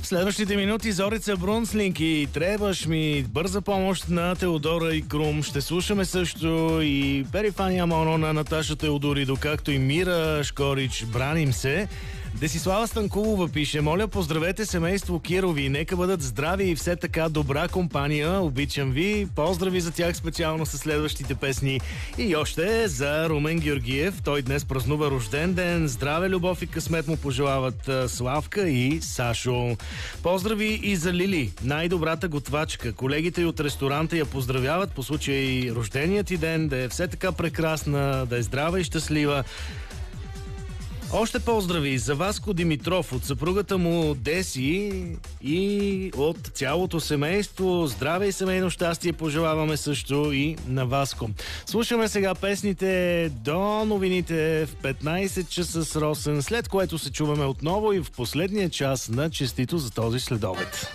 В следващите минути Зорица Брунслинг и Трябваш ми, бърза помощ на Теодора и Крум. Ще слушаме също и Перифания Моно на Наташа Теодоридо, както и Мира Шкорич, Браним се. Десислава Станкулова пише: моля, поздравете семейство Кирови, нека бъдат здрави и все така добра компания, обичам ви. Поздрави за тях специално със следващите песни. И още за Румен Георгиев, той днес празнува рожден ден. Здраве, любов и късмет му пожелават Славка и Сашо. Поздрави и за Лили, най-добрата готвачка. Колегите й от ресторанта я поздравяват по случай рождения ти ден, да е все така прекрасна, да е здрава и щастлива. Още поздрави за Васко Димитров от съпругата му Деси и от цялото семейство. Здраве и семейно щастие пожелаваме също и на Васко. Слушаме сега песните до новините в 15 часа с Росен, след което се чуваме отново и в последния час на Честито за този следобед.